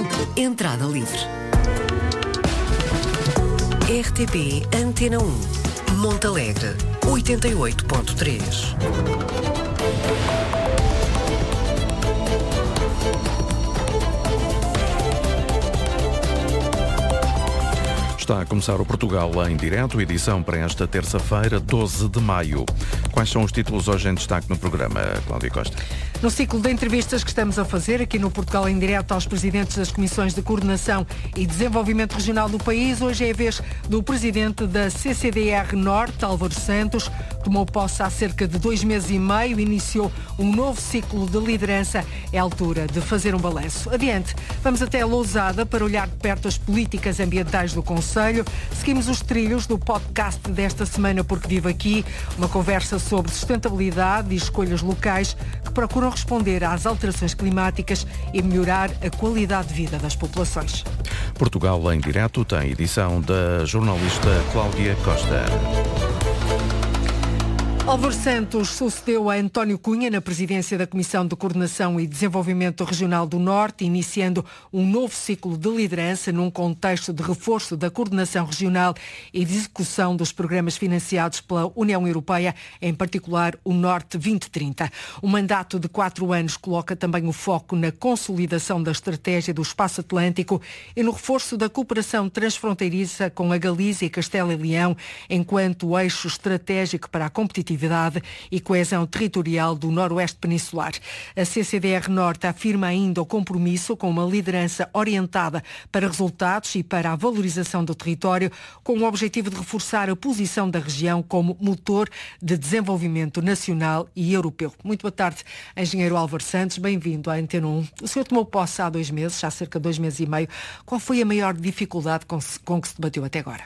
Entrada livre. RTP Antena 1, Montalegre, 88.3. Está a começar o Portugal em direto, edição para esta terça-feira, 12 de maio. Quais são os títulos hoje em destaque no programa, Cláudia Costa? No ciclo de entrevistas que estamos a fazer aqui no Portugal em direto aos presidentes das Comissões de Coordenação e Desenvolvimento Regional do país, hoje é a vez do presidente da CCDR Norte, Álvaro Santos. Tomou posse há cerca de 2 meses e meio, iniciou um novo ciclo de liderança. É a altura de fazer um balanço. Adiante, vamos até Lousada para olhar de perto as políticas ambientais do Conselho. Seguimos os trilhos do podcast desta semana Porque Vivo Aqui, uma conversa sobre sustentabilidade e escolhas locais que procuram responder às alterações climáticas e melhorar a qualidade de vida das populações. Portugal em direto tem edição da jornalista Cláudia Costa. Álvaro Santos sucedeu a António Cunha na presidência da Comissão de Coordenação e Desenvolvimento Regional do Norte, iniciando um novo ciclo de liderança num contexto de reforço da coordenação regional e de execução dos programas financiados pela União Europeia, em particular o Norte 2030. O mandato de 4 anos coloca também o foco na consolidação da estratégia do Espaço Atlântico e no reforço da cooperação transfronteiriça com a Galiza e Castela e Leão, enquanto eixo estratégico para a competitividade e coesão territorial do Noroeste Peninsular. A CCDR Norte afirma ainda o compromisso com uma liderança orientada para resultados e para a valorização do território, com o objetivo de reforçar a posição da região como motor de desenvolvimento nacional e europeu. Muito boa tarde, engenheiro Álvaro Santos, bem-vindo à Antena 1. O senhor tomou posse há 2 meses, há cerca de 2 meses e meio. Qual foi a maior dificuldade com que se debateu até agora?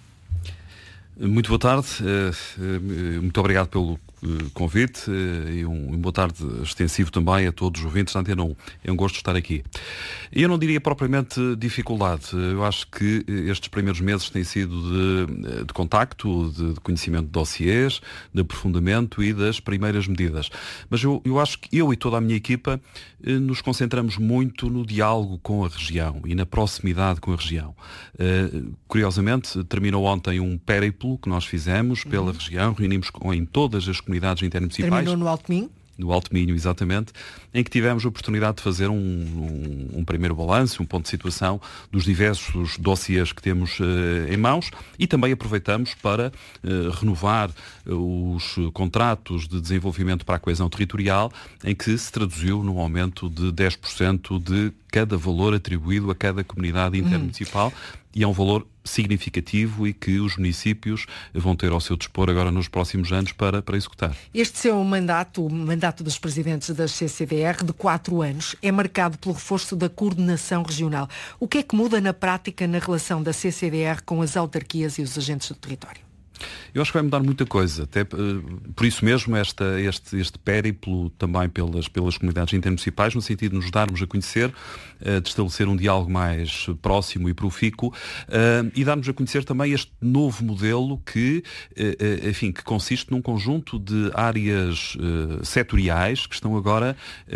Muito boa tarde, muito obrigado pelo convite e um boa tarde extensivo também a todos os ouvintes da Antena 1. É um gosto estar aqui. Eu não diria propriamente dificuldade. Eu acho que estes primeiros meses têm sido de contacto, de conhecimento de dossiês, de aprofundamento e das primeiras medidas. Mas eu acho que eu e toda a minha equipa nos concentramos muito no diálogo com a região e na proximidade com a região. Curiosamente, terminou ontem um périplo que nós fizemos pela região, reunimos em todas as comunidades intermunicipais. Terminou no Alto Minho? No Alto Minho, exatamente, em que tivemos a oportunidade de fazer um primeiro balanço, um ponto de situação dos diversos dossiês que temos em mãos e também aproveitamos para renovar os contratos de desenvolvimento para a coesão territorial, em que se traduziu num aumento de 10% de cada valor atribuído a cada comunidade intermunicipal e é um valor significativo e que os municípios vão ter ao seu dispor agora nos próximos anos para executar. Este seu mandato, o mandato dos presidentes das CCDR, de 4 anos, é marcado pelo reforço da coordenação regional. O que é que muda na prática na relação da CCDR com as autarquias e os agentes do território? Eu acho que vai mudar muita coisa, até por isso mesmo este périplo também pelas comunidades intermunicipais, no sentido de nos darmos a conhecer, de estabelecer um diálogo mais próximo e profícuo e darmos a conhecer também este novo modelo que consiste num conjunto de áreas setoriais que estão agora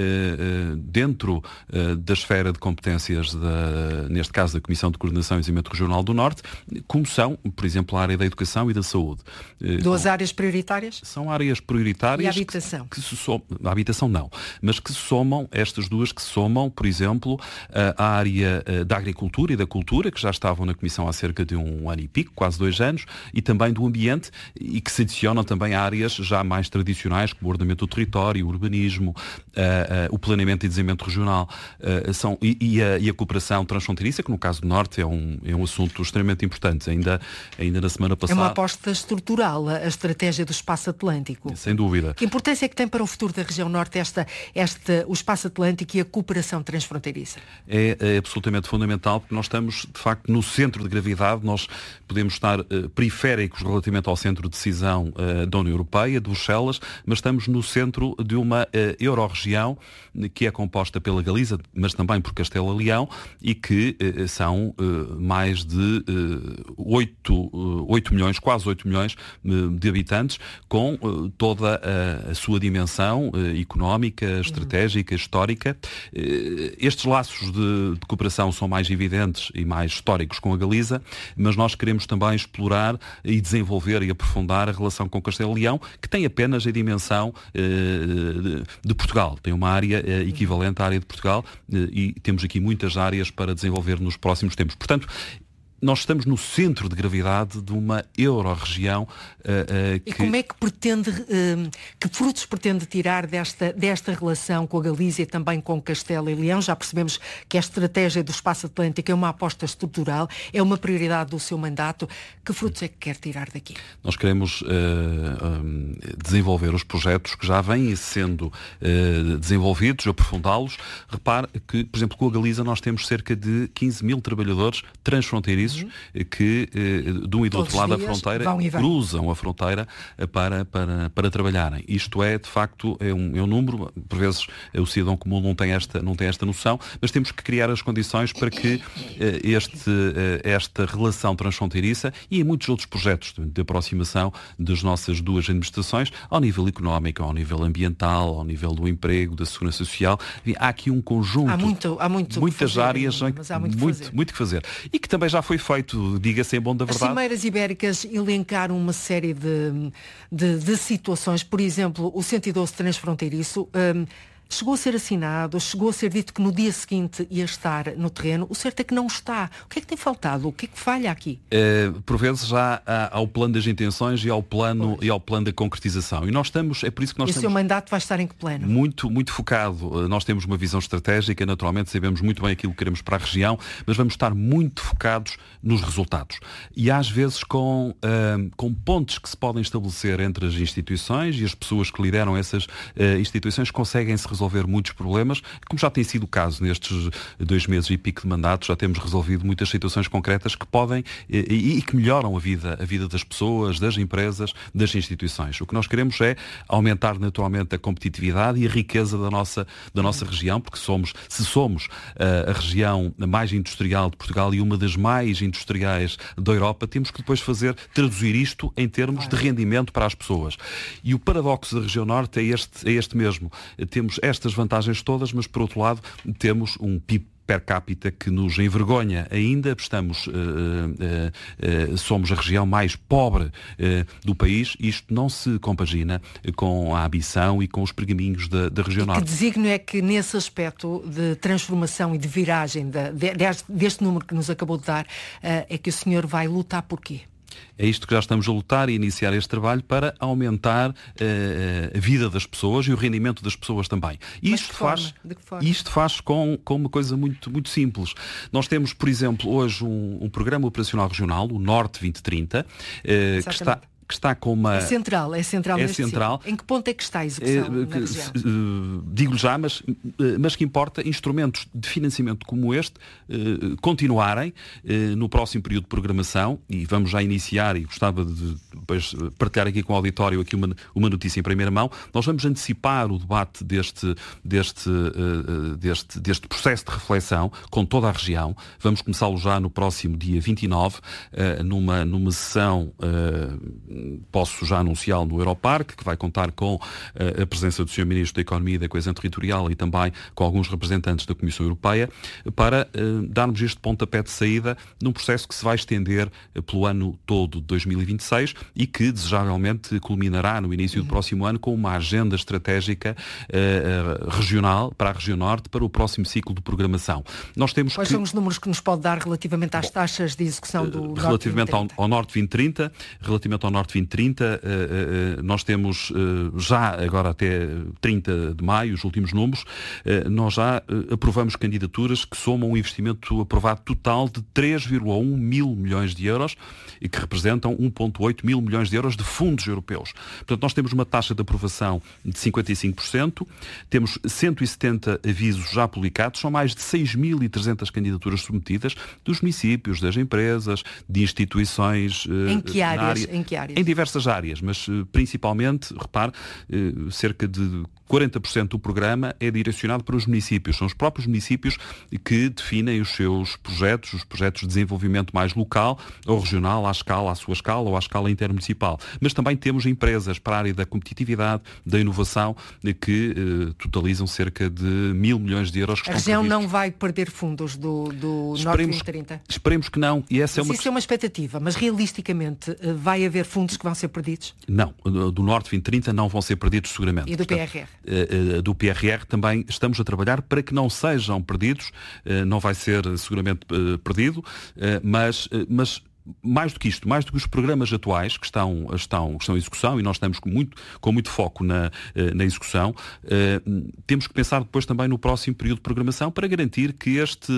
dentro da esfera de competências, neste caso da Comissão de Coordenação e Desenvolvimento Regional do Norte, como são, por exemplo, a área da educação e da saúde. 2 áreas prioritárias? São áreas prioritárias. E a habitação? A habitação não, mas que se somam, estas duas que se somam, por exemplo, a área da agricultura e da cultura, que já estavam na Comissão há cerca de 1 ano e pico, quase 2 anos, e também do ambiente, e que se adicionam também a áreas já mais tradicionais, como o ordenamento do território, o urbanismo, o planeamento e desenvolvimento regional, e a cooperação transfronteiriça, que no caso do Norte é um assunto extremamente importante. Ainda na semana passada... É uma aposta estrutural, a estratégia do Espaço Atlântico. Sem dúvida. Que importância é que tem para o futuro da região Norte o Espaço Atlântico e a cooperação transfronteiriça? É absolutamente fundamental, porque nós estamos, de facto, no centro de gravidade. Nós podemos estar periféricos relativamente ao centro de decisão da União Europeia, de Bruxelas, mas estamos no centro de uma euro-região que é composta pela Galiza, mas também por Castela e Leão, e que são mais de 8 milhões, quase 8 milhões de habitantes, com toda a sua dimensão económica, estratégica, histórica. Estes laços de cooperação são mais evidentes e mais históricos com a Galiza, mas nós queremos também explorar e desenvolver e aprofundar a relação com Castelo e Leão, que tem apenas a dimensão de Portugal. Tem uma área equivalente à área de Portugal e temos aqui muitas áreas para desenvolver nos próximos tempos. Portanto, nós estamos no centro de gravidade de uma euro-região E como é que pretende, que frutos pretende tirar desta relação com a Galiza e também com Castelo e Leão? Já percebemos que a estratégia do Espaço Atlântico é uma aposta estrutural, é uma prioridade do seu mandato. Que frutos é que quer tirar daqui? Nós queremos desenvolver os projetos que já vêm sendo desenvolvidos, aprofundá-los. Repare que, por exemplo, com a Galiza nós temos cerca de 15 mil trabalhadores transfronteiriços que de um e do outro lado da fronteira cruzam a fronteira para trabalharem. Isto é, de facto, é um número, por vezes o cidadão comum não tem esta noção, mas temos que criar as condições para que esta relação transfronteiriça e em muitos outros projetos de aproximação das nossas duas administrações, ao nível económico, ao nível ambiental, ao nível do emprego, da segurança social, há aqui um conjunto, há muitas áreas, muito que fazer. E que também já foi feito, diga-se em bom da verdade. As Cimeiras Ibéricas elencaram uma série de situações, por exemplo, o 112 transfronteiriço, chegou a ser assinado, chegou a ser dito que no dia seguinte ia estar no terreno. O certo é que não está. O que é que tem faltado? O que é que falha aqui? Por vezes já há o plano das intenções e ao plano da concretização. E nós estamos, é por isso que nós estamos... E o seu mandato vai estar em que plano? Muito focado. Nós temos uma visão estratégica, naturalmente sabemos muito bem aquilo que queremos para a região, mas vamos estar muito focados nos resultados. E às vezes com pontes que se podem estabelecer entre as instituições e as pessoas que lideram essas instituições conseguem-se resolver muitos problemas, como já tem sido o caso nestes 2 meses e pico de mandato. Já temos resolvido muitas situações concretas que podem e que melhoram a vida das pessoas, das empresas, das instituições. O que nós queremos é aumentar naturalmente a competitividade e a riqueza da nossa região, porque se somos a região mais industrial de Portugal e uma das mais industriais da Europa, temos que depois traduzir isto em termos de rendimento para as pessoas. E o paradoxo da região norte é este mesmo. Temos estas vantagens todas, mas por outro lado temos um PIB per capita que nos envergonha ainda. Somos a região mais pobre do país. Isto não se compagina com a ambição e com os pergaminhos da região norte. Que desígnio é que nesse aspecto de transformação e de viragem deste número que nos acabou de dar, é que o senhor vai lutar por quê? É isto que já estamos a lutar e iniciar este trabalho para aumentar a vida das pessoas e o rendimento das pessoas também. Isto faz com uma coisa muito, muito simples. Nós temos, por exemplo, hoje um programa operacional regional, o Norte 2030, que está com uma... É central. Em que ponto é que está a execução na região? Digo-lhe já, mas que importa instrumentos de financiamento como este continuarem no próximo período de programação, e vamos já iniciar, e gostava de depois partilhar aqui com o auditório aqui uma notícia em primeira mão. Nós vamos antecipar o debate deste processo de reflexão com toda a região. Vamos começá-lo já no próximo dia 29, numa sessão... Posso já anunciá-lo no Europarque, que vai contar com a presença do Sr. Ministro da Economia e da Coesão Territorial e também com alguns representantes da Comissão Europeia, para darmos este pontapé de saída num processo que se vai estender pelo ano todo de 2026 e que, desejavelmente, culminará no início do próximo ano com uma agenda estratégica regional para a região norte para o próximo ciclo de programação. Quais são os números que nos pode dar relativamente às taxas de execução do relativamente ao Norte 2030? Relativamente ao Norte 2030, nós temos já agora até 30 de maio, os últimos números, nós já aprovamos candidaturas que somam um investimento aprovado total de 3,1 mil milhões de euros e que representam 1,8 mil milhões de euros de fundos europeus. Portanto, nós temos uma taxa de aprovação de 55%, temos 170 avisos já publicados, são mais de 6.300 candidaturas submetidas dos municípios, das empresas, de instituições. Em que áreas? Em diversas áreas, mas principalmente, repare, cerca de 40% do programa é direcionado para os municípios. São os próprios municípios que definem os seus projetos, os projetos de desenvolvimento mais local ou regional, à sua escala ou à escala intermunicipal. Mas também temos empresas para a área da competitividade, da inovação, que totalizam cerca de 1.000 milhões de euros. A região não vai perder fundos do Norte 2030? Esperemos que não. E essa isso é uma expectativa, mas realisticamente vai haver fundos que vão ser perdidos? Não, do Norte 2030 não vão ser perdidos seguramente. E do PRR? Do PRR também estamos a trabalhar para que não sejam perdidos, não vai ser seguramente perdido, mas mais do que isto, mais do que os programas atuais que estão em execução, e nós estamos com muito foco na execução, temos que pensar depois também no próximo período de programação para garantir que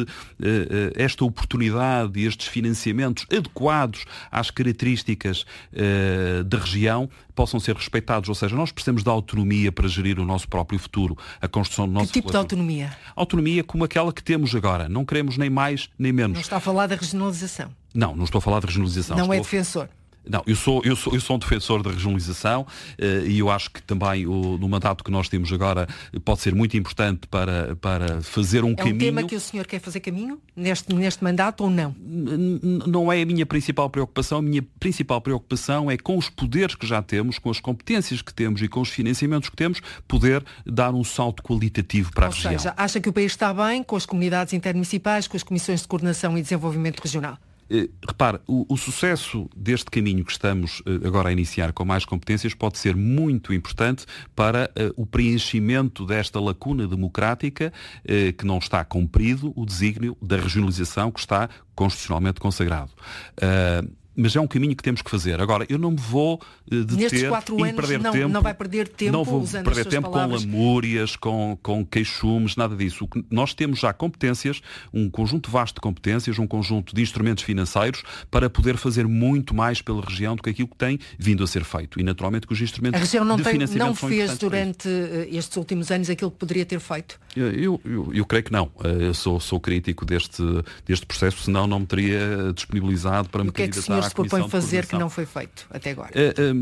esta oportunidade e estes financiamentos adequados às características da região possam ser respeitados. Ou seja, nós precisamos de autonomia para gerir o nosso próprio futuro, a construção do nosso futuro. Que tipo de autonomia? Autonomia como aquela que temos agora. Não queremos nem mais nem menos. Não está a falar da regionalização? Não estou a falar de regionalização. Não é defensor? Não, eu sou um defensor da regionalização e eu acho que também no mandato que nós temos agora pode ser muito importante para fazer um caminho. É um tema que o senhor quer fazer caminho neste mandato ou não? Não é a minha principal preocupação. A minha principal preocupação é com os poderes que já temos, com as competências que temos e com os financiamentos que temos, poder dar um salto qualitativo para a região. Ou seja, acha que o país está bem com as comunidades intermunicipais, com as comissões de coordenação e desenvolvimento regional? Repare, o sucesso deste caminho que estamos agora a iniciar com mais competências pode ser muito importante para o preenchimento desta lacuna democrática que não está cumprido, o desígnio da regionalização que está constitucionalmente consagrado. Mas é um caminho que temos que fazer. Agora, eu não me vou deter nestes 4 anos tempo. Não vai perder tempo não vou usando perder as suas tempo palavras. com lamúrias, com queixumes, nada disso. Nós temos já competências, um conjunto vasto de competências, um conjunto de instrumentos financeiros para poder fazer muito mais pela região do que aquilo que tem vindo a ser feito. E naturalmente que os instrumentos de financiamento não são fez durante estes últimos anos aquilo que poderia ter feito? Eu creio que não. Eu sou crítico deste processo, senão não me teria disponibilizado para me candidatar. O que se propõe fazer que não foi feito até agora?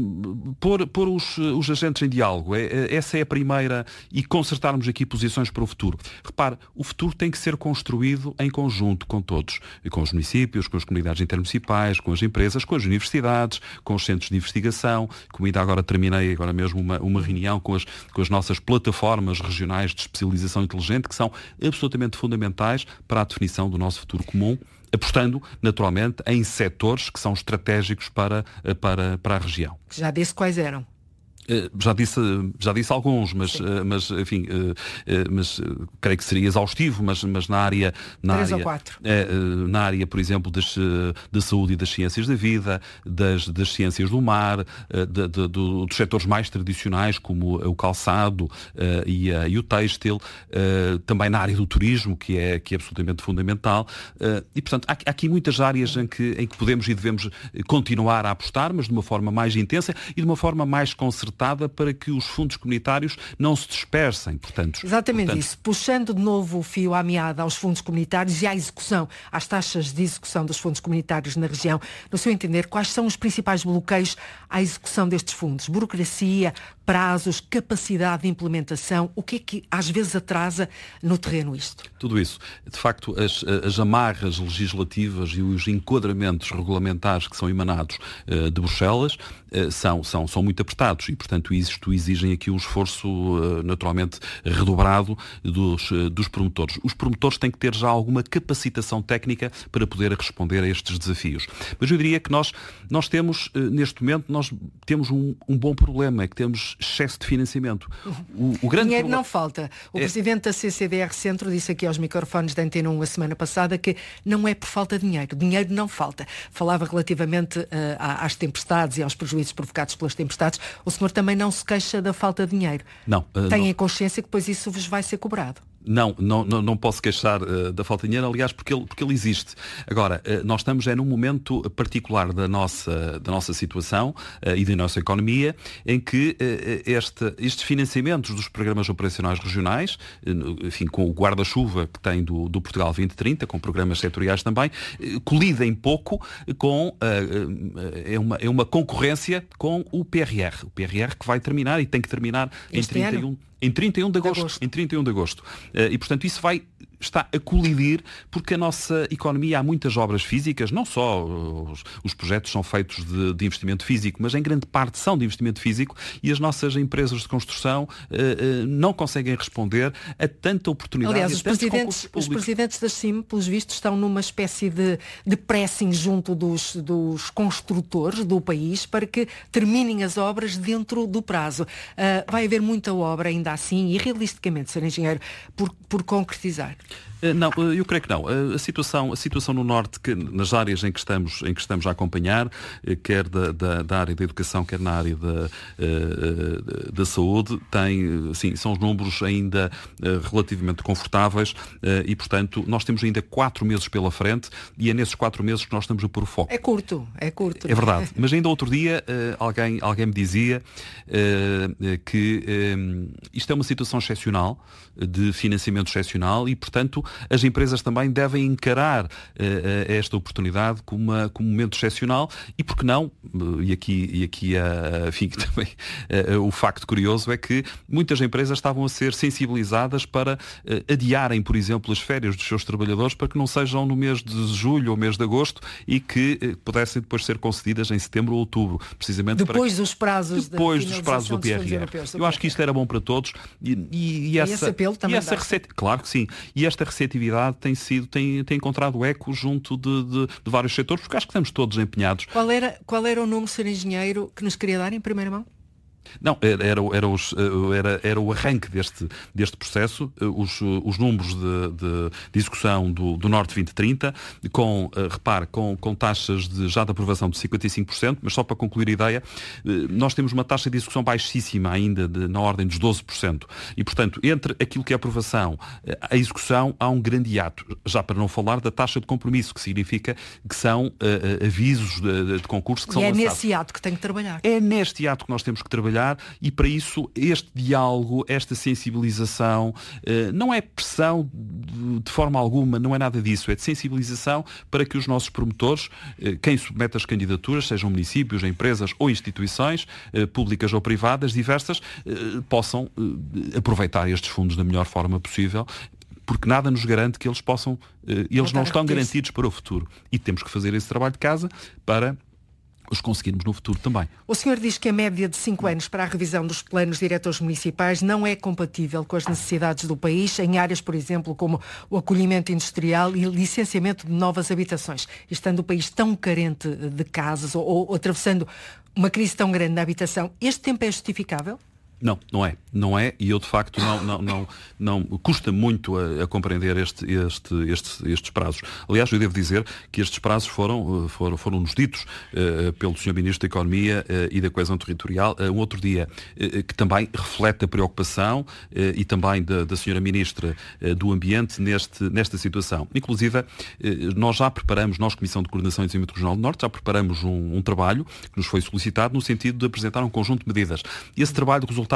Pôr os agentes em diálogo. Essa é a primeira, e concertarmos aqui posições para o futuro. Repare, o futuro tem que ser construído em conjunto com todos. Com os municípios, com as comunidades intermunicipais, com as empresas, com as universidades, com os centros de investigação. Como ainda agora terminei agora mesmo uma reunião com as nossas plataformas regionais de especialização inteligente, que são absolutamente fundamentais para a definição do nosso futuro comum, apostando, naturalmente, em setores que são estratégicos para a região. Já disse quais eram? Já disse alguns, mas creio que seria exaustivo, mas na área, 3 ou 4. Na área, por exemplo, da saúde e das ciências da vida, das ciências do mar, dos setores mais tradicionais, como o calçado e o têxtil, também na área do turismo, que é absolutamente fundamental. E, portanto, há aqui muitas áreas em que podemos e devemos continuar a apostar, mas de uma forma mais intensa e de uma forma mais concertada, para que os fundos comunitários não se dispersem. Exatamente isso. Puxando de novo o fio à meada aos fundos comunitários e à execução, às taxas de execução dos fundos comunitários na região, no seu entender, quais são os principais bloqueios à execução destes fundos? Burocracia, prazos, capacidade de implementação? O que é que às vezes atrasa no terreno isto? Tudo isso. De facto, as amarras legislativas e os enquadramentos regulamentares que são emanados de Bruxelas são muito apertados e, portanto, isto exigem aqui um esforço naturalmente redobrado dos promotores. Os promotores têm que ter já alguma capacitação técnica para poder responder a estes desafios. Mas eu diria que nós temos, neste momento, nós temos um bom problema, é que temos excesso de financiamento. O grande dinheiro não falta. O presidente da CCDR Centro disse aqui aos microfones da Antena 1 a semana passada que não é por falta de dinheiro. Dinheiro não falta. Falava relativamente às tempestades e aos prejuízos provocados pelas tempestades. O senhor também não se queixa da falta de dinheiro? Não. Tem consciência que depois isso vos vai ser cobrado? Não posso queixar da falta de dinheiro, aliás, porque ele existe. Agora, nós estamos num momento particular da nossa situação e da nossa economia, em que estes financiamentos dos programas operacionais regionais, enfim, com o guarda-chuva que tem do Portugal 2030, com programas setoriais também, colidem pouco com uma concorrência com o PRR. O PRR que vai terminar e tem que terminar em 31 Em 31 de agosto. E, portanto, isso está a colidir porque a nossa economia há muitas obras físicas, não só os projetos são feitos de investimento físico, mas em grande parte são de investimento físico e as nossas empresas de construção não conseguem responder a tanta oportunidade. Aliás, os presidentes da CIM, pelos vistos, estão numa espécie de pressing junto dos construtores do país para que terminem as obras dentro do prazo. Vai haver muita obra ainda assim e realisticamente, Sr. Engenheiro, por concretizar? Não, eu creio que não. A situação no Norte, que nas áreas em que estamos a acompanhar, quer da área da educação, quer na área da saúde, são os números ainda relativamente confortáveis e, portanto, nós temos ainda 4 meses pela frente e é nesses 4 meses que nós estamos a pôr o foco. É curto. É verdade. Mas ainda outro dia alguém me dizia que isto é uma situação excepcional, de financiamento excepcional e, portanto, as empresas também devem encarar esta oportunidade como um momento excepcional e, porque não, e aqui também o facto curioso é que muitas empresas estavam a ser sensibilizadas para adiarem, por exemplo, as férias dos seus trabalhadores para que não sejam no mês de julho ou mês de agosto e que pudessem depois ser concedidas em setembro ou outubro, precisamente depois dos prazos do PRR. Eu acho que isto era bom para todos e esse apelo também claro que sim. E esta receptividade tem encontrado eco junto de vários setores, porque acho que estamos todos empenhados. Qual era o número, Sr. Engenheiro, que nos queria dar em primeira mão? Não, era o arranque deste processo, os números de execução do Norte 2030, com taxas já de aprovação de 55%, mas só para concluir a ideia, nós temos uma taxa de execução baixíssima ainda, na ordem dos 12%. E, portanto, entre aquilo que é a aprovação, a execução, há um grande hiato. Já para não falar da taxa de compromisso, que significa que são avisos de concurso que são lançados. É nesse hiato que tem que trabalhar. É neste hiato que nós temos que trabalhar e para isso este diálogo, esta sensibilização, não é pressão de forma alguma, não é nada disso, é de sensibilização para que os nossos promotores, quem submete as candidaturas, sejam municípios, empresas ou instituições, públicas ou privadas, diversas, possam aproveitar estes fundos da melhor forma possível, porque nada nos garante que eles possam, eles não estão garantidos para o futuro. E temos que fazer esse trabalho de casa para os conseguirmos no futuro também. O senhor diz que a média de 5 anos para a revisão dos planos diretores municipais não é compatível com as necessidades do país, em áreas, por exemplo, como o acolhimento industrial e licenciamento de novas habitações. Estando o país tão carente de casas ou atravessando uma crise tão grande na habitação, este tempo é justificável? Não é, e eu de facto não custa muito a compreender estes prazos. Aliás, eu devo dizer que estes prazos foram-nos ditos pelo Sr. Ministro da Economia e da Coesão Territorial um outro dia, que também reflete a preocupação e também da Sra. Ministra do Ambiente nesta situação. Inclusive, nós Comissão de Coordenação e Desenvolvimento Regional do Norte, já preparamos um trabalho que nos foi solicitado no sentido de apresentar um conjunto de medidas. Esse trabalho resultaram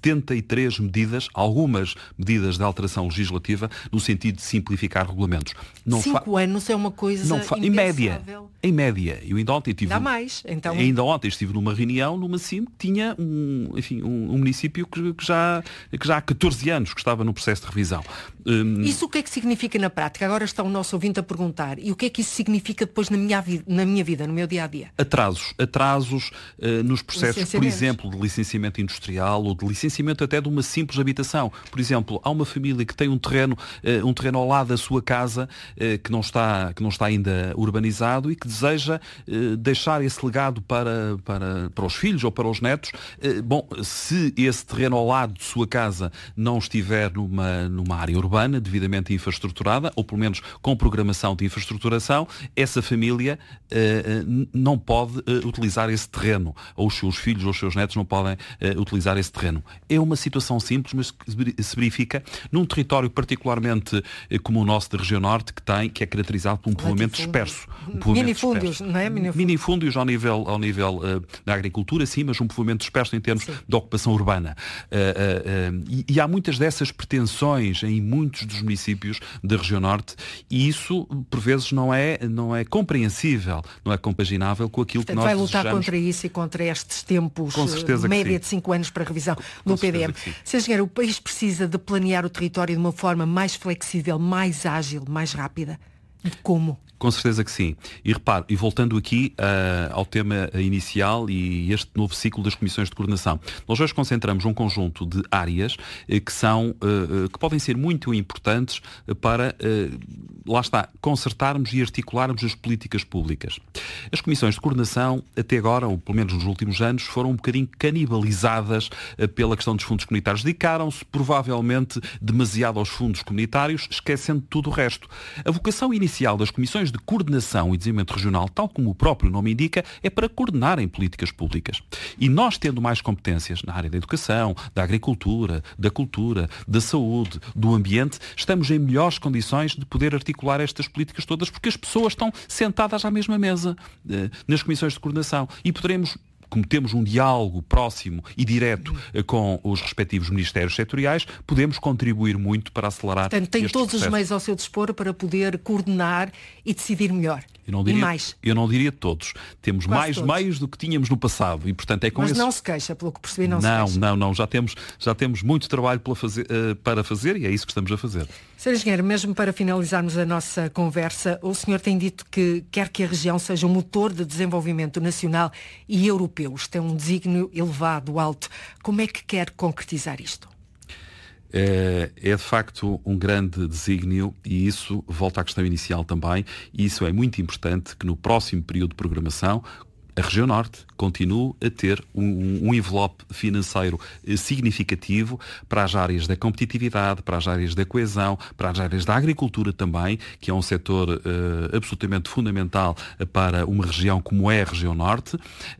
73 medidas, algumas medidas de alteração legislativa, no sentido de simplificar regulamentos. 5 anos é uma coisa impensável. Em média. Eu ainda ontem Dá mais, então. Ainda ontem estive numa reunião numa CIM que tinha um município que já há 14 anos que estava no processo de revisão. Isso o que é que significa na prática? Agora está o nosso ouvinte a perguntar. E o que é que isso significa depois na minha vida, no meu dia-a-dia? Atrasos nos processos, por exemplo, de licenciamento industrial ou de licenciamento até de uma simples habitação. Por exemplo, há uma família que tem um terreno ao lado da sua casa que não está ainda urbanizado e que deseja deixar esse legado para os filhos ou para os netos. Se esse terreno ao lado de sua casa não estiver numa área urbana devidamente infraestruturada, ou pelo menos com programação de infraestruturação, essa família não pode utilizar esse terreno, ou os seus filhos ou os seus netos não podem utilizar esse terreno. É uma situação simples, mas que se verifica num território particularmente como o nosso da região norte, que é caracterizado por um povoamento disperso. Minifúndios, não é? Minifúndios ao nível da agricultura, sim, mas um povoamento disperso em termos de ocupação urbana. E há muitas dessas pretensões em muitos dos municípios da região norte e isso, por vezes, não é compreensível, não é compaginável com aquilo que nós vai lutar desejamos. contra isso e contra estes tempos, Com certeza média que de 5 anos para revisão. visão do PDM. Sr. Engenheiro, o país precisa de planear o território de uma forma mais flexível, mais ágil, mais rápida. Como? Com certeza que sim. E repare, e voltando aqui ao tema inicial e este novo ciclo das comissões de coordenação, nós hoje concentramos um conjunto de áreas que podem ser muito importantes para, lá está, concertarmos e articularmos as políticas públicas. As comissões de coordenação, até agora, ou pelo menos nos últimos anos, foram um bocadinho canibalizadas pela questão dos fundos comunitários. Dedicaram-se, provavelmente, demasiado aos fundos comunitários, esquecendo tudo o resto. A vocação inicial das comissões de coordenação e desenvolvimento regional, tal como o próprio nome indica, é para coordenarem políticas públicas. E nós, tendo mais competências na área da educação, da agricultura, da cultura, da saúde, do ambiente, estamos em melhores condições de poder articular estas políticas todas, porque as pessoas estão sentadas à mesma mesa nas comissões de coordenação e poderemos, como temos um diálogo próximo e direto com os respectivos ministérios setoriais, podemos contribuir muito para acelerar. Portanto, tem todos os meios ao seu dispor para poder coordenar e decidir melhor. Eu não diria todos. Temos quase mais todos. Meios do que tínhamos no passado e, portanto, é com Mas esses... não se queixa, pelo que percebi, não se queixa. Não. Já temos muito trabalho para fazer e é isso que estamos a fazer. Sr. Engenheiro, mesmo para finalizarmos a nossa conversa, o senhor tem dito que quer que a região seja um motor de desenvolvimento nacional e europeu. Isto é um desígnio elevado, alto. Como é que quer concretizar isto? É de facto um grande desígnio e isso volta à questão inicial também, e isso é muito importante que no próximo período de programação a região norte continue a ter um envelope financeiro significativo para as áreas da competitividade, para as áreas da coesão, para as áreas da agricultura também, que é um setor absolutamente fundamental para uma região como é a região norte,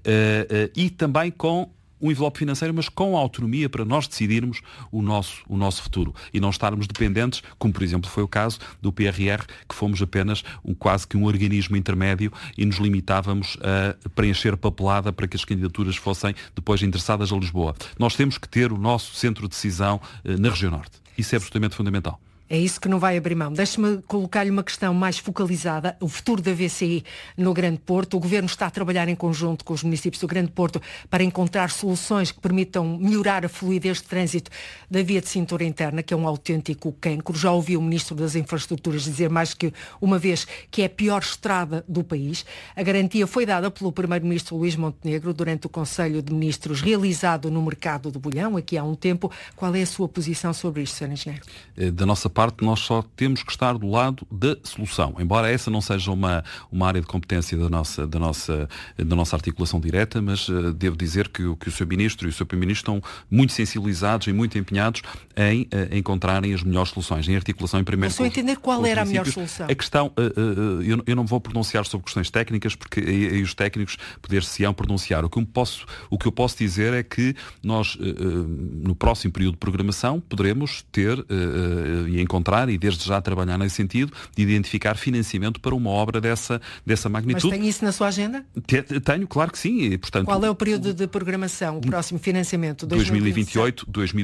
e também com um envelope financeiro, mas com autonomia para nós decidirmos o nosso futuro e não estarmos dependentes, como por exemplo foi o caso do PRR, que fomos apenas quase que um organismo intermédio e nos limitávamos a preencher papelada para que as candidaturas fossem depois endereçadas a Lisboa. Nós temos que ter o nosso centro de decisão na região norte. Isso é absolutamente fundamental. É isso que não vai abrir mão. Deixe-me colocar-lhe uma questão mais focalizada. O futuro da VCI no Grande Porto. O Governo está a trabalhar em conjunto com os municípios do Grande Porto para encontrar soluções que permitam melhorar a fluidez de trânsito da via de cintura interna, que é um autêntico cancro. Já ouvi o Ministro das Infraestruturas dizer mais que uma vez que é a pior estrada do país. A garantia foi dada pelo Primeiro-Ministro Luís Montenegro durante o Conselho de Ministros realizado no Mercado do Bolhão, aqui há um tempo. Qual é a sua posição sobre isto, Sr. Engenheiro? Da nossa parte, nós só temos que estar do lado da solução. Embora essa não seja uma área de competência da nossa articulação direta, mas devo dizer que o Sr. Ministro e o Sr. Primeiro-Ministro estão muito sensibilizados e muito empenhados em encontrarem as melhores soluções, em articulação em primeiro lugar. Mas só entender qual era a melhor solução. A questão, eu não vou pronunciar sobre questões técnicas, porque aí os técnicos poder-se-ão pronunciar. O que eu posso dizer é que nós, no próximo período de programação, poderemos ter e encontrar, e desde já trabalhar nesse sentido, de identificar financiamento para uma obra dessa magnitude. Mas tem isso na sua agenda? Tenho, claro que sim. E, portanto, qual é o período de programação, o próximo financiamento? 2028,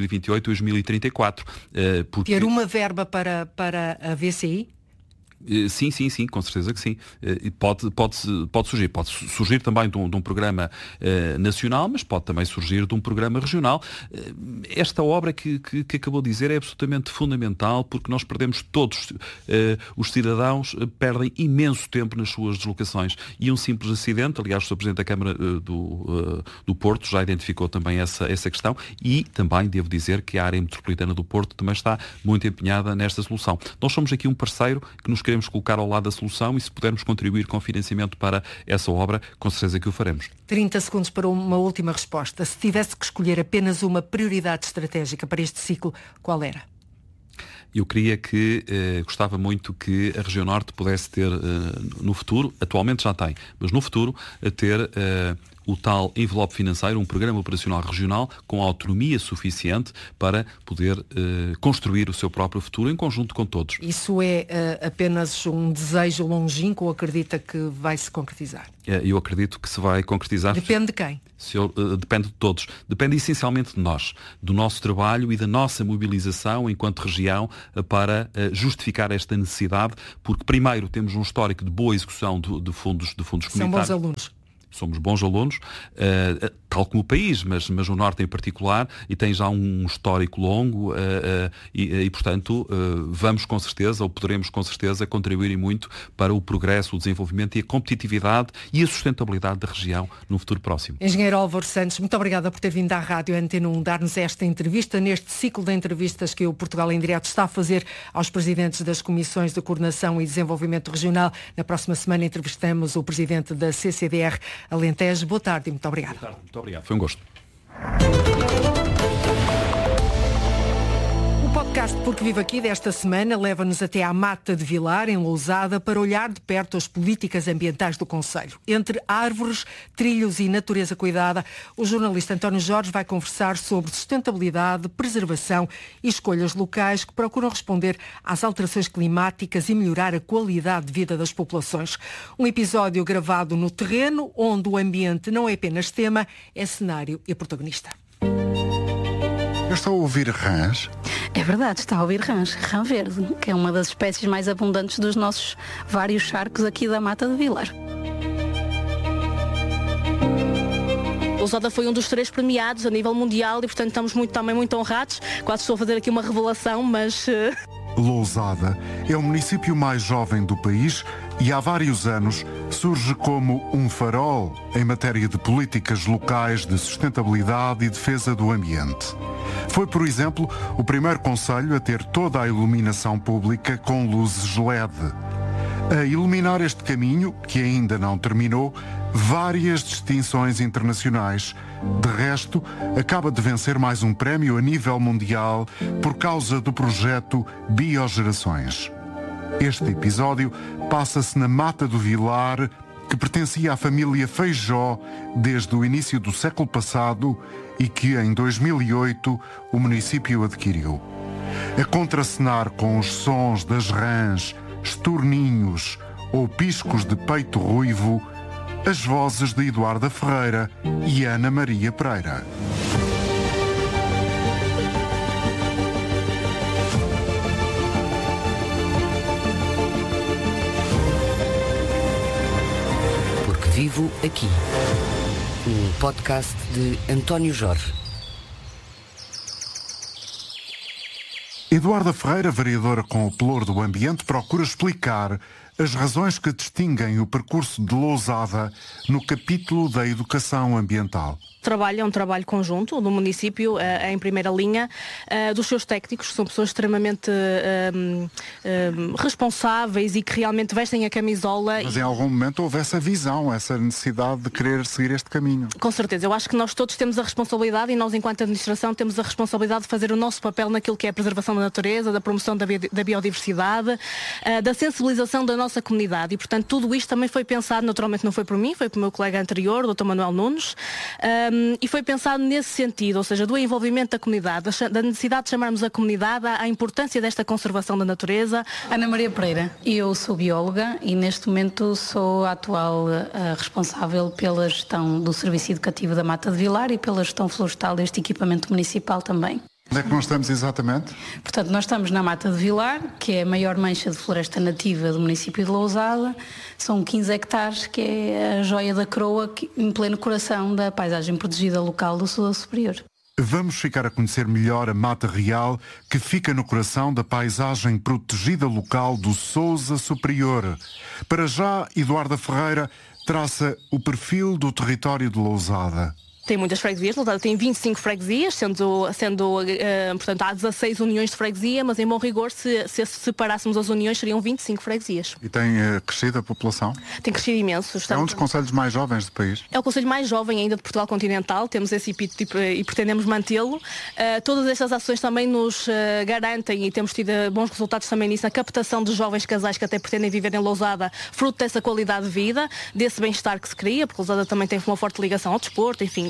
2034. Ter uma verba para a VCI? Sim, com certeza que sim. Pode surgir também de um programa nacional, mas pode também surgir de um programa regional. Esta obra que acabou de dizer é absolutamente fundamental, porque nós perdemos todos, os cidadãos perdem imenso tempo nas suas deslocações, e um simples acidente, aliás o Sr. Presidente da Câmara do Porto já identificou também essa questão, e também devo dizer que a área metropolitana do Porto também está muito empenhada nesta solução. Nós somos aqui um parceiro que nos queremos colocar ao lado da solução, e se pudermos contribuir com financiamento para essa obra, com certeza que o faremos. 30 segundos para uma última resposta. Se tivesse que escolher apenas uma prioridade estratégica para este ciclo, qual era? Eu queria gostava muito que a região norte pudesse ter no futuro, atualmente já tem, mas no futuro ter o tal envelope financeiro, um programa operacional regional com autonomia suficiente para poder construir o seu próprio futuro em conjunto com todos. Isso é apenas um desejo longínquo ou acredita que vai se concretizar? Eu acredito que se vai concretizar. Depende de quem? Depende de todos. Depende essencialmente de nós, do nosso trabalho e da nossa mobilização enquanto região para justificar esta necessidade, porque primeiro temos um histórico de boa execução de fundos comunitários. São bons alunos. somos bons alunos, tal como o país, mas o Norte em particular, e tem já um histórico longo e portanto, vamos com certeza, ou poderemos com certeza, contribuir e muito para o progresso, o desenvolvimento e a competitividade e a sustentabilidade da região no futuro próximo. Engenheiro Álvaro Santos, muito obrigada por ter vindo à Rádio Antena 1 dar-nos esta entrevista, neste ciclo de entrevistas que o Portugal em Direto está a fazer aos presidentes das Comissões de Coordenação e Desenvolvimento Regional. Na próxima semana entrevistamos o presidente da CCDR Alentejo. Boa tarde e muito obrigada. Boa tarde, muito obrigado. Foi um gosto. O podcast Porque Vivo Aqui desta semana leva-nos até à Mata de Vilar, em Lousada, para olhar de perto as políticas ambientais do concelho. Entre árvores, trilhos e natureza cuidada, o jornalista António Jorge vai conversar sobre sustentabilidade, preservação e escolhas locais que procuram responder às alterações climáticas e melhorar a qualidade de vida das populações. Um episódio gravado no terreno, onde o ambiente não é apenas tema, é cenário e protagonista. Eu estou a ouvir rãs. É verdade, está a ouvir rãs, rã verde, que é uma das espécies mais abundantes dos nossos vários charcos aqui da Mata de Vilar. Lousada foi um dos 3 premiados a nível mundial e, portanto, estamos também muito honrados. Quase estou a fazer aqui uma revelação, mas... Lousada é o município mais jovem do país e há vários anos surge como um farol em matéria de políticas locais de sustentabilidade e defesa do ambiente. Foi, por exemplo, o primeiro concelho a ter toda a iluminação pública com luzes LED. A iluminar este caminho, que ainda não terminou, várias distinções internacionais. De resto, acaba de vencer mais um prémio a nível mundial por causa do projeto Biogerações. Este episódio passa-se na Mata do Vilar, que pertencia à família Feijó desde o início do século passado e que em 2008 o município adquiriu. A contracenar com os sons das rãs, estorninhos ou piscos de peito ruivo, as vozes de Eduarda Ferreira e Ana Maria Pereira. Porque Vivo Aqui. Um podcast de António Jorge. Eduarda Ferreira, vereadora com o Pelouro do Ambiente, procura explicar as razões que distinguem o percurso de Lousada no capítulo da educação ambiental. É um trabalho conjunto do município, em primeira linha, dos seus técnicos, que são pessoas extremamente responsáveis e que realmente vestem a camisola. Mas em algum momento houve essa visão, essa necessidade de querer seguir este caminho. Com certeza, eu acho que nós todos temos a responsabilidade e nós, enquanto administração, temos a responsabilidade de fazer o nosso papel naquilo que é a preservação da natureza, da promoção da biodiversidade, da sensibilização da nossa comunidade. E, portanto, tudo isto também foi pensado, naturalmente não foi por mim, foi pelo meu colega anterior, o Dr. Manuel Nunes, e foi pensado nesse sentido, ou seja, do envolvimento da comunidade, da necessidade de chamarmos a comunidade à importância desta conservação da natureza. Ana Maria Pereira, eu sou bióloga e neste momento sou a atual responsável pela gestão do Serviço Educativo da Mata de Vilar e pela gestão florestal deste equipamento municipal também. Onde é que nós estamos exatamente? Portanto, nós estamos na Mata de Vilar, que é a maior mancha de floresta nativa do município de Lousada. São 15 hectares, que é a joia da coroa, em pleno coração da paisagem protegida local do Sousa Superior. Vamos ficar a conhecer melhor a Mata Real, que fica no coração da paisagem protegida local do Sousa Superior. Para já, Eduarda Ferreira traça o perfil do território de Lousada. Tem muitas freguesias, Lousada tem 25 freguesias, portanto, há 16 uniões de freguesia, mas em bom rigor, se separássemos as uniões, seriam 25 freguesias. E tem crescido a população? Tem crescido imenso. É um dos concelhos mais jovens do país? É o concelho mais jovem ainda de Portugal continental, temos esse epíteto e pretendemos mantê-lo. Todas estas ações também nos garantem, e temos tido bons resultados também nisso, na captação de jovens casais que até pretendem viver em Lousada, fruto dessa qualidade de vida, desse bem-estar que se cria, porque Lousada também tem uma forte ligação ao desporto, enfim,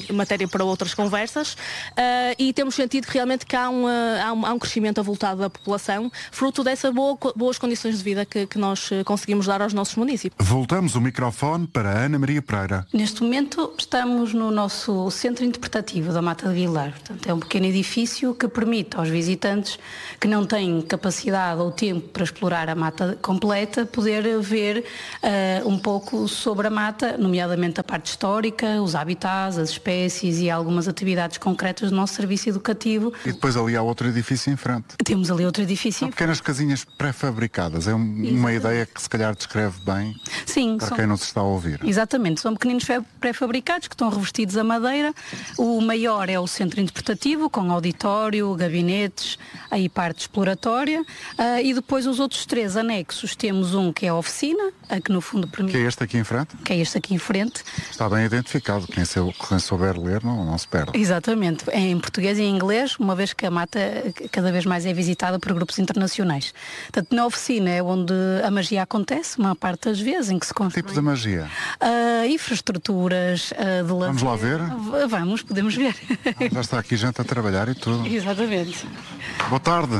matéria para outras conversas, e temos sentido que realmente que há um crescimento avultado da população, fruto dessas boas condições de vida que nós conseguimos dar aos nossos municípios. Voltamos o microfone para a Ana Maria Pereira. Neste momento estamos no nosso centro interpretativo da Mata de Vilar. Portanto, é um pequeno edifício que permite aos visitantes que não têm capacidade ou tempo para explorar a mata completa, poder ver um pouco sobre a mata, nomeadamente a parte histórica, os habitats, as espécies e algumas atividades concretas do nosso serviço educativo. E depois ali há outro edifício em frente. Temos ali outro edifício. São pequenas casinhas pré-fabricadas. É uma ideia que se calhar descreve bem. Sim, para quem não se está a ouvir. Exatamente, são pequeninos pré-fabricados que estão revestidos a madeira. O maior é o centro interpretativo, com auditório, gabinetes, aí parte exploratória, e depois os outros 3 anexos. Temos um que é a oficina, que no fundo permite... Que é este aqui em frente? Que é este aqui em frente. Está bem identificado, quem souber ler não se perde. Exatamente, em português e em inglês, uma vez que a mata cada vez mais é visitada por grupos internacionais. Portanto, na oficina é onde a magia acontece, uma parte das vezes, em que se constrói... Que tipo de magia? Infraestruturas de lazer. Vamos lá ver? Vamos, podemos ver. Já está aqui gente a trabalhar e tudo. Exatamente. Boa tarde.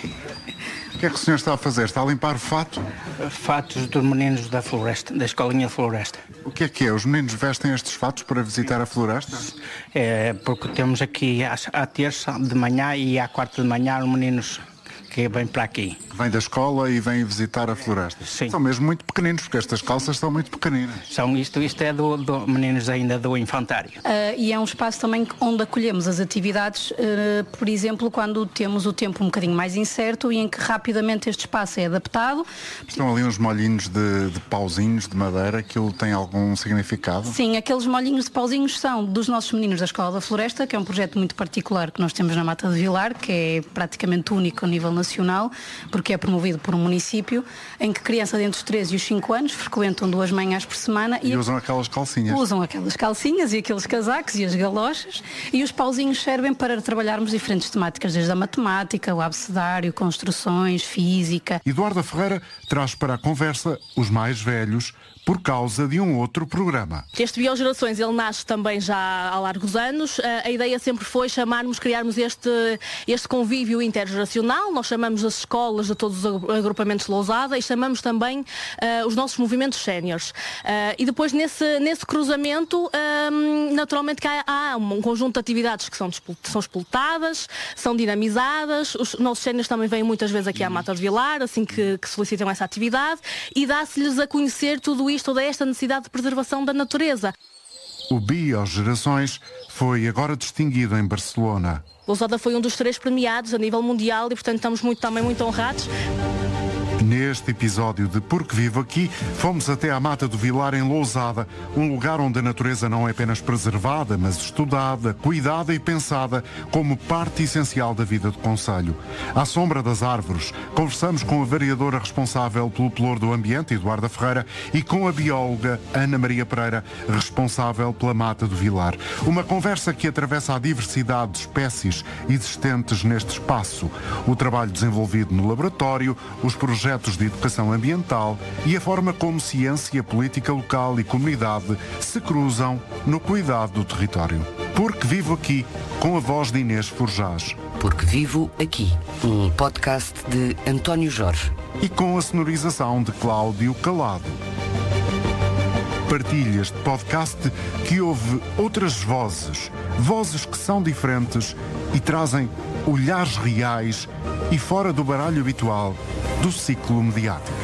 O que é que o senhor está a fazer? Está a limpar o fato? Fatos dos meninos da floresta, da escolinha de floresta. O que é? Os meninos vestem estes fatos para visitar a floresta? É porque temos aqui à terça de manhã e à quarta de manhã os meninos que vêm para aqui. Vêm da escola e vêm visitar a floresta? Sim. São mesmo muito pequeninos, porque estas calças são muito pequeninas. Isto é do meninos ainda do infantário. E é um espaço também onde acolhemos as atividades, por exemplo, quando temos o tempo um bocadinho mais incerto e em que rapidamente este espaço é adaptado. Estão ali uns molhinhos de pauzinhos de madeira, aquilo tem algum significado? Sim, aqueles molhinhos de pauzinhos são dos nossos meninos da Escola da Floresta, que é um projeto muito particular que nós temos na Mata de Vilar, que é praticamente único a nível nacional, porque é promovido por um município, em que crianças entre os 3 e os 5 anos frequentam 2 manhãs por semana. E usam aquelas calcinhas. Usam aquelas calcinhas e aqueles casacos e as galochas, e os pauzinhos servem para trabalharmos diferentes temáticas, desde a matemática, o abecedário, construções, física. Eduarda Ferreira traz para a conversa os mais velhos, por causa de um outro programa. Este Biogerações, ele nasce também já há largos anos. A ideia sempre foi criarmos este convívio intergeracional. Nós chamamos as escolas de todos os agrupamentos de Lousada e chamamos também os nossos movimentos séniores. E depois nesse cruzamento, naturalmente que há um conjunto de atividades que são expletadas, são dinamizadas. Os nossos séniores também vêm muitas vezes aqui à Mata de Vilar, assim que solicitam essa atividade, e dá-se-lhes a conhecer tudo isto, toda esta necessidade de preservação da natureza. O Biogerações foi agora distinguido em Barcelona. Lousada foi um dos 3 premiados a nível mundial e, portanto, estamos também muito honrados. Neste episódio de Porque Vivo Aqui, fomos até à Mata do Vilar, em Lousada, um lugar onde a natureza não é apenas preservada, mas estudada, cuidada e pensada como parte essencial da vida do concelho. À sombra das árvores, conversamos com a vereadora responsável pelo pelour do ambiente, Eduarda Ferreira, e com a bióloga Ana Maria Pereira, responsável pela Mata do Vilar. Uma conversa que atravessa a diversidade de espécies existentes neste espaço, o trabalho desenvolvido no laboratório, os projetos de educação ambiental e a forma como ciência, política local e comunidade se cruzam no cuidado do território. Porque Vivo Aqui, com a voz de Inês Forjás. Porque Vivo Aqui, um podcast de António Jorge. E com a sonorização de Cláudio Calado. Partilha este podcast que ouve outras vozes que são diferentes e trazem olhares reais e fora do baralho habitual do ciclo mediático.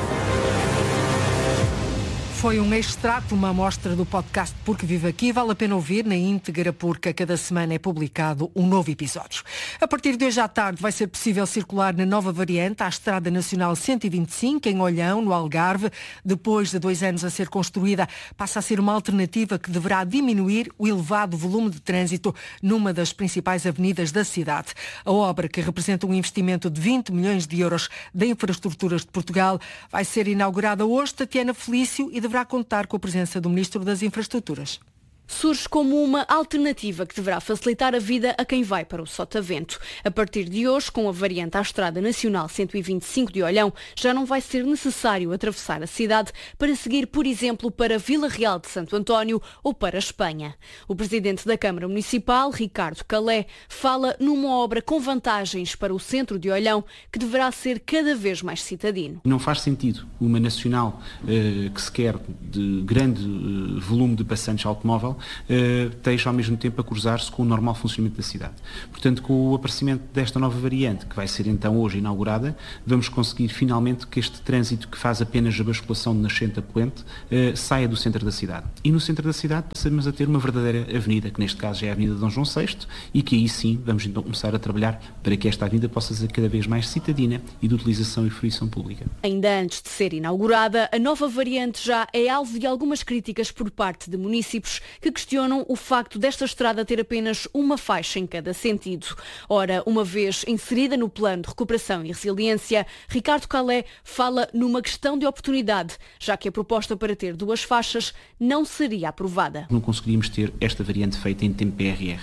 Foi um extrato, uma amostra do podcast Porque Vive Aqui. Vale a pena ouvir na íntegra, porque a cada semana é publicado um novo episódio. A partir de hoje à tarde vai ser possível circular na nova variante à Estrada Nacional 125, em Olhão, no Algarve. Depois de 2 anos a ser construída, passa a ser uma alternativa que deverá diminuir o elevado volume de trânsito numa das principais avenidas da cidade. A obra, que representa um investimento de 20 milhões de euros da Infraestruturas de Portugal, vai ser inaugurada hoje. Tatiana Felício, e deverá contar com a presença do Ministro das Infraestruturas. surge como uma alternativa que deverá facilitar a vida a quem vai para o Sotavento. A partir de hoje, com a variante à Estrada Nacional 125 de Olhão, já não vai ser necessário atravessar a cidade para seguir, por exemplo, para Vila Real de Santo António ou para Espanha. O presidente da Câmara Municipal, Ricardo Calé, fala numa obra com vantagens para o centro de Olhão que deverá ser cada vez mais citadino. Não faz sentido uma nacional que se quer de grande volume de passantes automóvel esteja ao mesmo tempo a cruzar-se com o normal funcionamento da cidade. Portanto, com o aparecimento desta nova variante, que vai ser então hoje inaugurada, vamos conseguir finalmente que este trânsito que faz apenas a basculação de nascente a poente saia do centro da cidade. E no centro da cidade passamos a ter uma verdadeira avenida, que neste caso já é a Avenida Dom João VI, e que aí sim vamos então começar a trabalhar para que esta avenida possa ser cada vez mais citadina e de utilização e fruição pública. Ainda antes de ser inaugurada, a nova variante já é alvo de algumas críticas por parte de municípios que questionam o facto desta estrada ter apenas uma faixa em cada sentido. Ora, uma vez inserida no Plano de Recuperação e Resiliência, Ricardo Calé fala numa questão de oportunidade, já que a proposta para ter 2 faixas não seria aprovada. Não conseguiríamos ter esta variante feita em tempo PRR.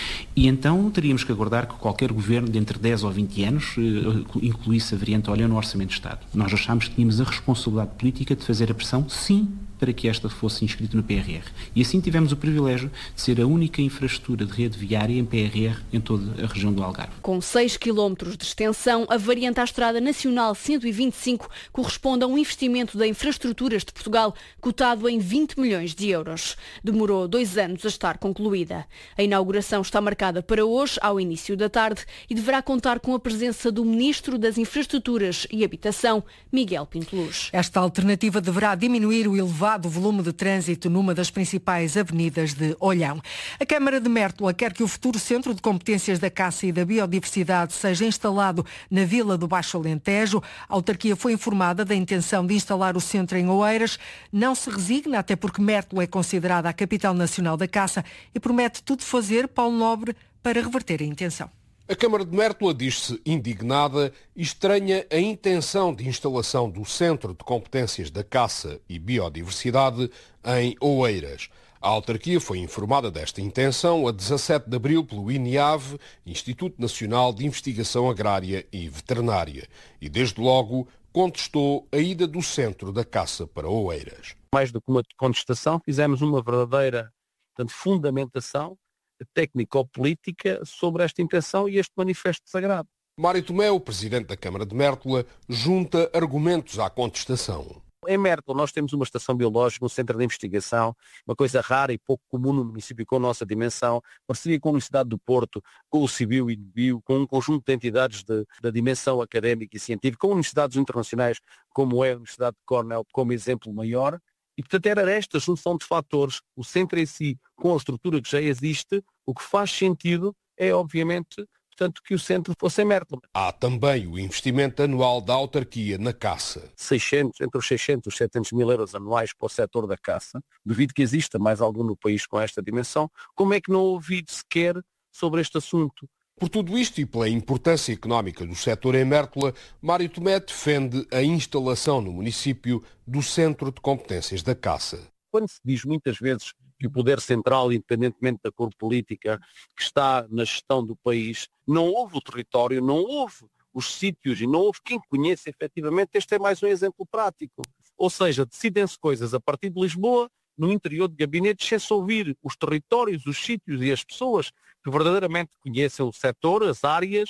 E então teríamos que aguardar que qualquer governo de entre 10 ou 20 anos incluísse a variante Olhão no Orçamento de Estado. Nós achámos que tínhamos a responsabilidade política de fazer a pressão, sim, para que esta fosse inscrita no PRR. E assim tivemos o privilégio de ser a única infraestrutura de rede viária em PRR em toda a região do Algarve. Com 6 km de extensão, a variante à Estrada Nacional 125 corresponde a um investimento da Infraestruturas de Portugal cotado em 20 milhões de euros. Demorou 2 anos a estar concluída. A inauguração está marcada para hoje, ao início da tarde, e deverá contar com a presença do Ministro das Infraestruturas e Habitação, Miguel Pinto Luz. Esta alternativa deverá diminuir o elevado volume de trânsito numa das principais avenidas de Olhão. A Câmara de Mértola quer que o futuro Centro de Competências da Caça e da Biodiversidade seja instalado na Vila do Baixo Alentejo. A autarquia foi informada da intenção de instalar o centro em Oeiras. Não se resigna, até porque Mértola é considerada a capital nacional da caça e promete tudo fazer, Paulo Nobre, para reverter a intenção. A Câmara de Mértola diz-se indignada e estranha a intenção de instalação do Centro de Competências da Caça e Biodiversidade em Oeiras. A autarquia foi informada desta intenção a 17 de abril pelo INIAV, Instituto Nacional de Investigação Agrária e Veterinária, e desde logo contestou a ida do Centro da Caça para Oeiras. Mais do que uma contestação, fizemos uma verdadeira fundamentação técnico-política sobre esta intenção e este manifesto desagrado. Mário Tomé, o presidente da Câmara de Mértola, junta argumentos à contestação. Em Mértola nós temos uma estação biológica, um centro de investigação, uma coisa rara e pouco comum no município com a nossa dimensão, parceria com a Universidade do Porto, com o CIBIO e o BIO, com um conjunto de entidades da dimensão académica e científica, com universidades internacionais como é a Universidade de Cornell, como exemplo maior. E, portanto, era esta junção de fatores, o centro em si, com a estrutura que já existe, o que faz sentido é, obviamente, portanto, que o centro fosse em Mértola. Há também o investimento anual da autarquia na caça. Entre os 600 e 700 mil euros anuais para o setor da caça. Duvido que exista mais algum no país com esta dimensão. Como é que não ouvi sequer sobre este assunto? Por tudo isto e pela importância económica do setor em Mértola, Mário Tomé defende a instalação no município do Centro de Competências da Caça. Quando se diz muitas vezes que o poder central, independentemente da cor política, que está na gestão do país, não houve o território, não houve os sítios e não houve quem conheça efetivamente, este é mais um exemplo prático. Ou seja, decidem-se coisas a partir de Lisboa, no interior de gabinetes, sem se ouvir os territórios, os sítios e as pessoas que verdadeiramente conhecem o setor, as áreas,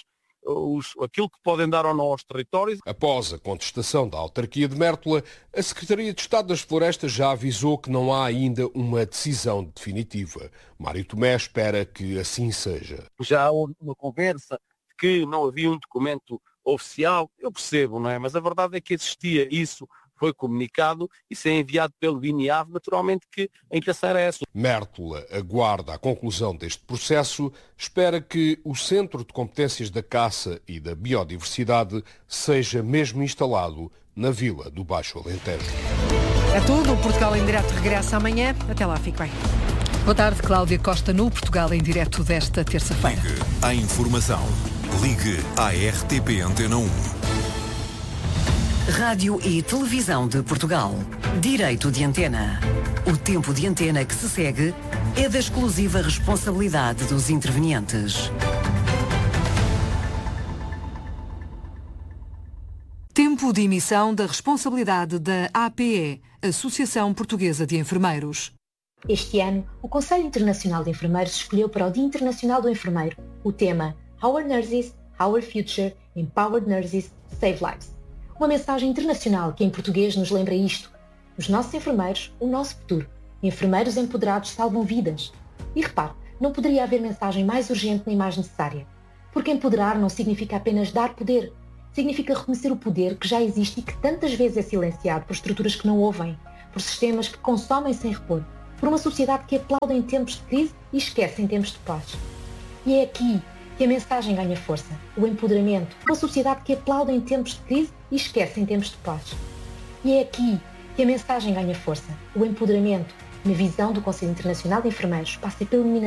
aquilo que podem dar ou não aos territórios. Após a contestação da autarquia de Mértola, a Secretaria de Estado das Florestas já avisou que não há ainda uma decisão definitiva. Mário Tomé espera que assim seja. Já houve uma conversa de que não havia um documento oficial, eu percebo, não é? Mas a verdade é que existia isso. Foi comunicado e se é enviado pelo INIAV, naturalmente que a intenção era essa. Mértola aguarda a conclusão deste processo, espera que o Centro de Competências da Caça e da Biodiversidade seja mesmo instalado na Vila do Baixo Alentejo. É tudo, o Portugal em Direto regressa amanhã. Até lá, fique bem. Boa tarde, Cláudia Costa, no Portugal em Direto desta terça-feira. Ligue à informação. Ligue à RTP Antena 1. Rádio e Televisão de Portugal. Direito de antena. O tempo de antena que se segue é da exclusiva responsabilidade dos intervenientes. Tempo de emissão da responsabilidade da APE, Associação Portuguesa de Enfermeiros. Este ano, o Conselho Internacional de Enfermeiros escolheu para o Dia Internacional do Enfermeiro o tema Our Nurses, Our Future, Empowered Nurses, Save Lives. Uma mensagem internacional que em português nos lembra isto. Os nossos enfermeiros, o nosso futuro. Enfermeiros empoderados salvam vidas. E repare, não poderia haver mensagem mais urgente nem mais necessária. Porque empoderar não significa apenas dar poder. Significa reconhecer o poder que já existe e que tantas vezes é silenciado por estruturas que não ouvem, por sistemas que consomem sem repor, por uma sociedade que aplaude em tempos de crise e esquece em tempos de paz. E é aqui que a mensagem ganha força, o empoderamento, uma sociedade que aplaude em tempos de crise e esquece em tempos de paz. E é aqui que a mensagem ganha força, o empoderamento, na visão do Conselho Internacional de Enfermeiros, passa pela eliminação